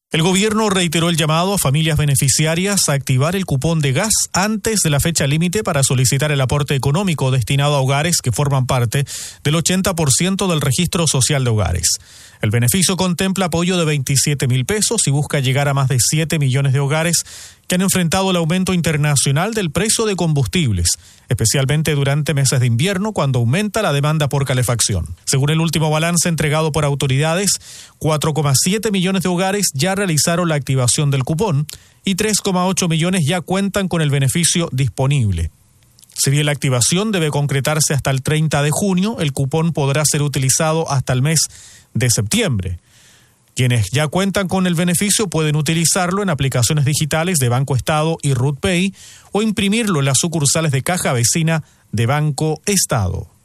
El gobierno reiteró el llamado a familias beneficiarias a activar el cupón de gas antes de la fecha límite para solicitar el aporte económico destinado a hogares que forman parte del 80% del registro social de hogares. El beneficio contempla apoyo de 27.000 pesos y busca llegar a más de 7 millones de hogares que han enfrentado el aumento internacional del precio de combustibles, especialmente durante meses de invierno cuando aumenta la demanda por calefacción. Según el último balance entregado por autoridades, 4,7 millones de hogares ya realizaron la activación del cupón y 3,8 millones ya cuentan con el beneficio disponible. Si bien la activación debe concretarse hasta el 30 de junio, el cupón podrá ser utilizado hasta el mes de septiembre. Quienes ya cuentan con el beneficio pueden utilizarlo en aplicaciones digitales de Banco Estado y RUT Pay o imprimirlo en las sucursales de Caja Vecina de Banco Estado.